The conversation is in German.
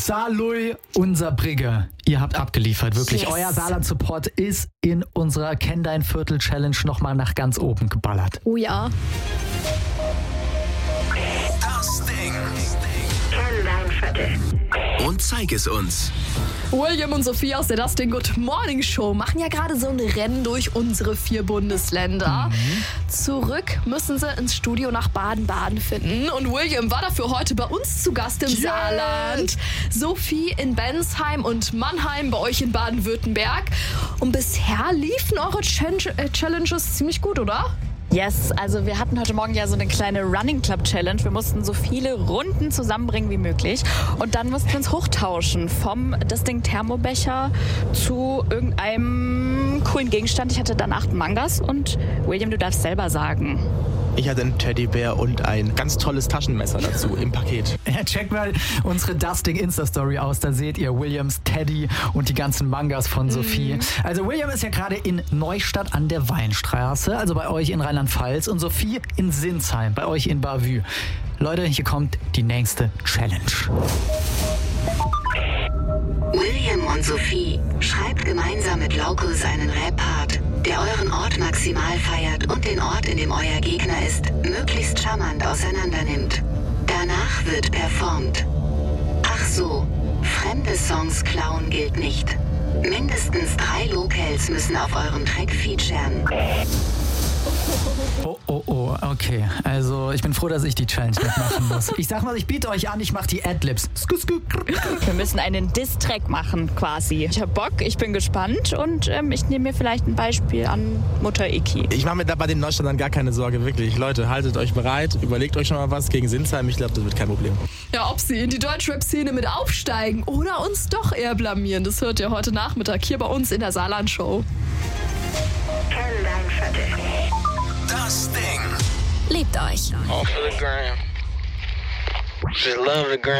Saarlouis und Saarbrügge. Ihr habt abgeliefert, wirklich. Yes. Euer Saarland-Support ist in unserer Kenn dein Viertel-Challenge nochmal nach ganz oben geballert. Oh ja. Das Ding. Kenn dein Viertel. Und zeig es uns. William und Sophie aus der Das Ding Good Morning Show machen ja gerade so ein Rennen durch unsere 4 Bundesländer. Zurück müssen sie ins Studio nach Baden-Baden finden. Und William war dafür heute bei uns zu Gast im Saarland. Sophie in Bensheim und Mannheim bei euch in Baden-Württemberg. Und bisher liefen eure Challenges ziemlich gut, oder? Yes, also wir hatten heute Morgen ja so eine kleine Running Club Challenge. Wir mussten so viele Runden zusammenbringen wie möglich. Und dann mussten wir uns hochtauschen vom Das Ding Thermobecher zu irgendeinem coolen Gegenstand. Ich hatte dann 8 Mangas und William, du darfst selber sagen. Ich hatte einen Teddybär und ein ganz tolles Taschenmesser dazu im Paket. Ja, checkt mal unsere Dusting Insta-Story aus. Da seht ihr Williams Teddy und die ganzen Mangas von Sophie. Also William ist ja gerade in Neustadt an der Weinstraße, also bei euch in Rheinland-Pfalz. Und Sophie in Sinsheim, bei euch in Bavü. Leute, hier kommt die nächste Challenge. William und Sophie, schreibt gemeinsam mit Laukus einen Rap-Part, der euren Ort maximal feiert und den Ort, in dem euer Gegner ist, möglichst charmant auseinandernimmt. Danach wird performt. Ach so, fremde Songs klauen gilt nicht. Mindestens 3 Locals müssen auf eurem Track featuren. Oh, okay. Also ich bin froh, dass ich die Challenge mitmachen muss. Ich sag mal, ich biete euch an, ich mach die Adlibs. Wir müssen einen Diss-Track machen quasi. Ich hab Bock, ich bin gespannt und ich nehme mir vielleicht ein Beispiel an Mutter Iki. Ich mache mir da bei den Neustädtern gar keine Sorge, wirklich. Leute, haltet euch bereit, überlegt euch schon mal was gegen Sinsheim. Ich glaube, das wird kein Problem. Ja, ob sie in die Deutschrap-Szene mit aufsteigen oder uns doch eher blamieren, das hört ihr heute Nachmittag hier bei uns in der Saarland-Show. Kenn dein Viertel. Das Ding. Lebt euch. All for the gram. Just love the gram.